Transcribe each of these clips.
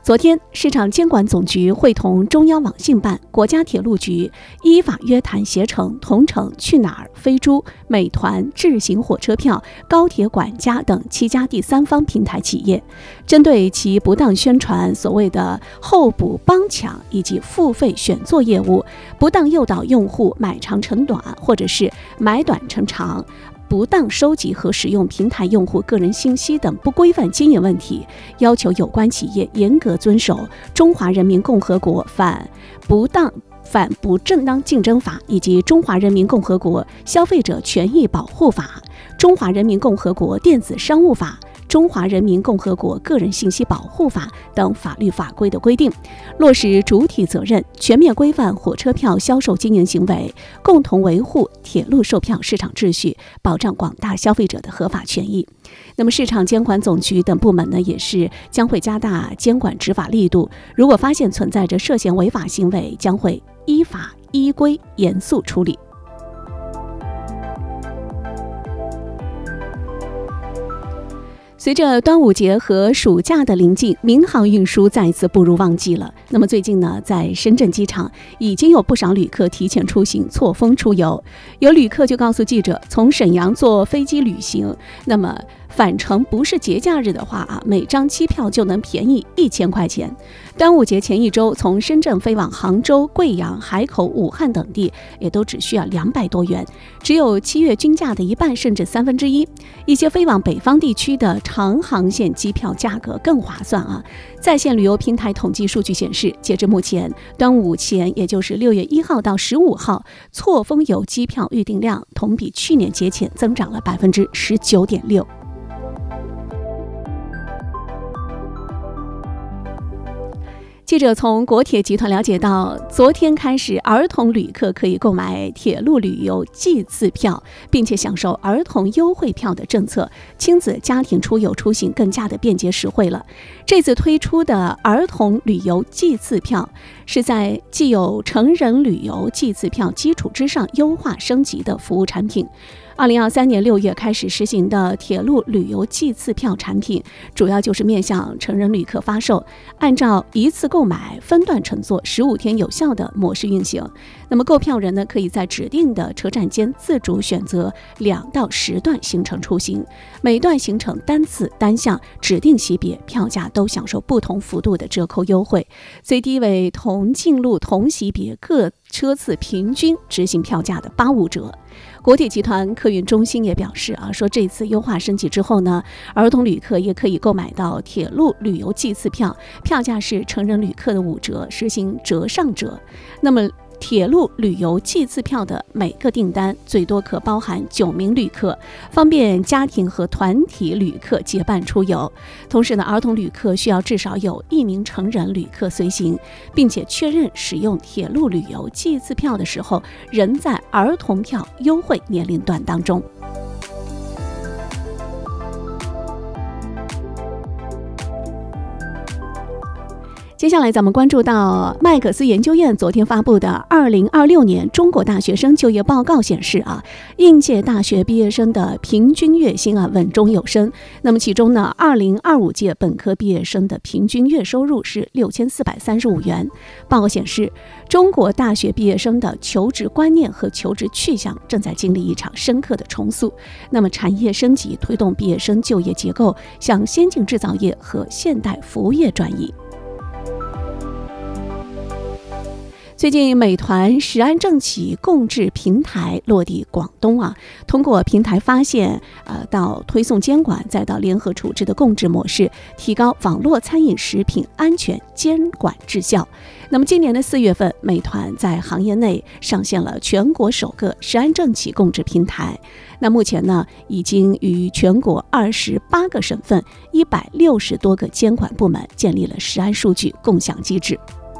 昨天，市场监管总局会同中央网信办、国家铁路局依法约谈携程、同程、去哪儿、飞猪、美团、智行火车票、高铁管家等7家第三方平台企业，针对其不当宣传所谓的候补帮抢以及付费选座业务，不当诱导用户买长成短或者是买短成长，不当收集和使用平台用户个人信息等不规范经营问题，要求有关企业严格遵守《中华人民共和国反不正当竞争法》以及《中华人民共和国消费者权益保护法》、《中华人民共和国电子商务法》、《中华人民共和国个人信息保护法》等法律法规的规定，落实主体责任，全面规范火车票销售经营行为，共同维护铁路售票市场秩序，保障广大消费者的合法权益。那么市场监管总局等部门呢，也是将会加大监管执法力度，如果发现存在着涉嫌违法行为，将会依法依规严肃处理。随着端午节和暑假的临近，民航运输再次步入旺季了。那么最近呢，在深圳机场已经有不少旅客提前出行，错峰出游。有旅客就告诉记者，从沈阳坐飞机旅行，那么返程不是节假日的话每张机票就能便宜1000块钱。端午节前一周，从深圳飞往杭州、贵阳、海口、武汉等地，也都只需要200多元，只有7月均价的一半甚至1/3。一些飞往北方地区的长航线机票价格更划算在线旅游平台统计数据显示，截至目前，端午前，也就是6月1号到15号，错峰游机票预订量同比去年节前增长了19.6%。记者从国铁集团了解到，昨天开始，儿童旅客可以购买铁路旅游季次票，并且享受儿童优惠票的政策，亲子家庭出游出行更加的便捷实惠了。这次推出的儿童旅游季次票是在既有成人旅游季次票基础之上优化升级的服务产品。2023年6月开始实行的铁路旅游季次票产品，主要就是面向成人旅客发售，按照一次购买分段乘坐15天有效的模式运行。那么购票人呢，可以在指定的车站间自主选择2到10段行程出行，每段行程单次单项指定级别票价都享受不同幅度的折扣优惠，最低为同进路同级别各车次平均执行票价的85折。国铁集团客运中心也表示说这次优化升级之后呢，儿童旅客也可以购买到铁路旅游季次票，票价是成人旅客的5折，实行折上折。那么铁路旅游季次票的每个订单最多可包含9名旅客，方便家庭和团体旅客结伴出游。同时呢，儿童旅客需要至少有1名成人旅客随行，并且确认使用铁路旅游季次票的时候，仍在儿童票优惠年龄段当中。接下来咱们关注到麦克斯研究院昨天发布的2026年中国大学生就业报告显示应届大学毕业生的平均月薪稳中有升。那么其中呢，2025届本科毕业生的平均月收入是6435元。报告显示，中国大学毕业生的求职观念和求职去向正在经历一场深刻的重塑。那么产业升级推动毕业生就业结构向先进制造业和现代服务业转移。最近，美团实安政企共治平台落地广东通过平台发现到推送监管再到联合处置的共治模式，提高网络餐饮食品安全监管质效。那么今年的4月份，美团在行业内上线了全国首个实安政企共治平台。那目前呢，已经与全国28个省份160多个监管部门建立了实安数据共享机制。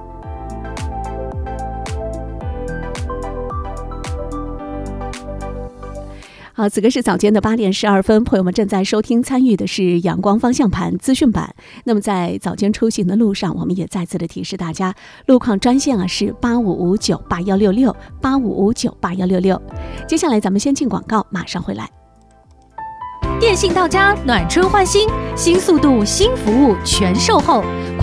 好，此刻是早间的8点12分，朋友们正在收听参与的是阳光方向盘资讯版。那么在早间出行的路上，我们也再次的提示大家，路况专线是8559816685598166。接下来咱们先进广告，马上回来。 电信到家，暖春换新，新速度新服务全售后。